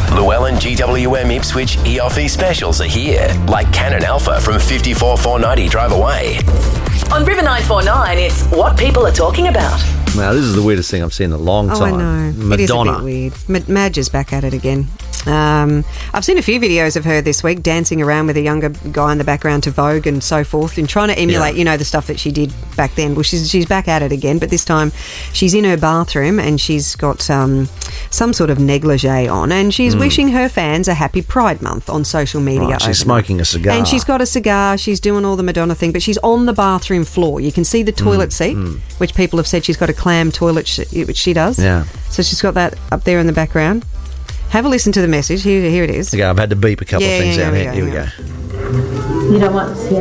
Llewellyn GWM Ipswich EOFE specials are here, like Canon Alpha from 54,490 drive away. On River 949, it's what people are talking about. Now, this is the weirdest thing I've seen in a long time. I know. Madonna. It is a bit weird. Madge is back at it again. I've seen a few videos of her this week dancing around with a younger guy in the background to Vogue and so forth, and trying to emulate, the stuff that she did back then. Well, she's back at it again, but this time she's in her bathroom and she's got some sort of negligee on, and she's wishing her fans a happy Pride Month on social media. Right, she's smoking a cigar. And she's got a cigar, she's doing all the Madonna thing, but she's on the bathroom floor. You can see the toilet seat, which people have said she's got a clam toilet, which she does. Yeah. So she's got that up there in the background. Have a listen to the message. Here it is. Okay, I've had to beep a couple of things out here. Here we go. You don't want to see it.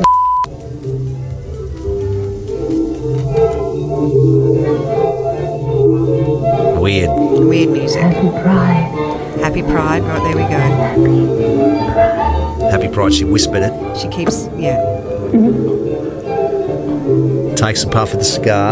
Weird music. Happy Pride. Happy Pride. Right, there we go. Happy Pride, she whispered it. She keeps, Takes a puff of the cigar.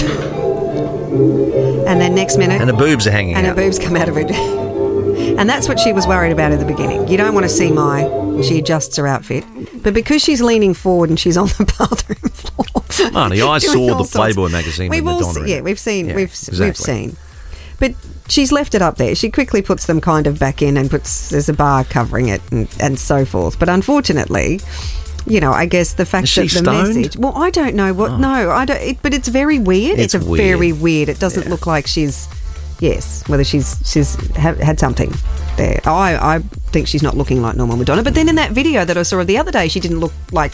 And then next minute... And her boobs are hanging out. And her boobs come out of her... And that's what she was worried about at the beginning. You don't want to see she adjusts her outfit. But because she's leaning forward and she's on the bathroom floor... Marnie, I saw the Playboy magazine with Madonna. We've seen. Exactly. But she's left it up there. She quickly puts them kind of back in and there's a bar covering it and so forth. But unfortunately... I guess the fact that the stoned? message... Well, I don't know what... Oh. No, I don't... but it's very weird. It's very weird. It doesn't look like she's... Yes, whether she's had something there. I think she's not looking like normal Madonna. But then in that video that I saw the other day, she didn't look like,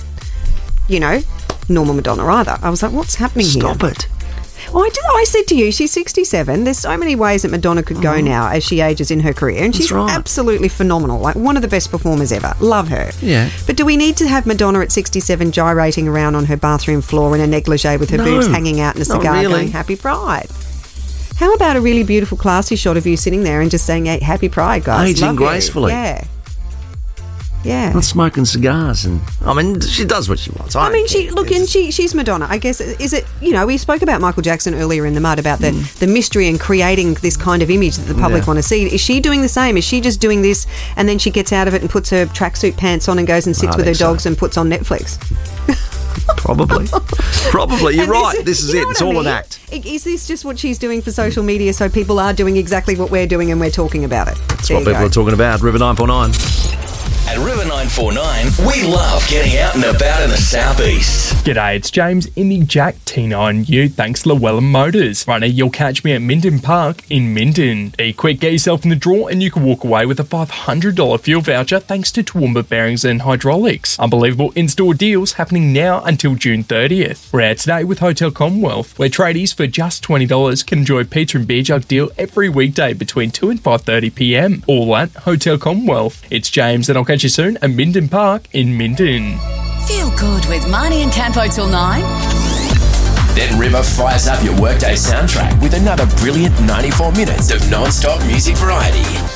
normal Madonna either. I was like, what's happening here? Stop it. I said to you, she's 67. There's so many ways that Madonna could go now as she ages in her career. And she's absolutely phenomenal. Like one of the best performers ever. Love her. Yeah. But do we need to have Madonna at 67 gyrating around on her bathroom floor in a negligee with her boobs hanging out and a cigar going, Happy Pride? How about a really beautiful, classy shot of you sitting there and just saying, hey, Happy Pride, guys. Aging gracefully. Yeah. Not smoking cigars. And she does what she wants. She's Madonna. I guess, is it, we spoke about Michael Jackson earlier in The Mud about the mystery and creating this kind of image that the public want to see. Is she doing the same? Is she just doing this and then she gets out of it and puts her tracksuit pants on and goes and sits with her dogs and puts on Netflix? Probably. You're right. This is it. It's all an act. Is this just what she's doing for social media so people are doing exactly what we're doing and we're talking about it? That's what people are talking about. River 949. At River 949, we love getting out and about in the southeast. G'day, it's James in the Jack T9 Ute, thanks to Llewellyn Motors. Right now, you'll catch me at Minden Park in Minden. Be quick, get yourself in the draw and you can walk away with a $500 fuel voucher thanks to Toowoomba Bearings and Hydraulics. Unbelievable in-store deals happening now until June 30th. We're out today with Hotel Commonwealth, where tradies for just $20 can enjoy pizza and beer jug deal every weekday between 2 and 5:30pm. All at Hotel Commonwealth. It's James and I'll catch you soon at Minden Park in Minden. Feel good with Marnie and Campo till 9. Then River fires up your workday soundtrack with another brilliant 94 minutes of non-stop music variety.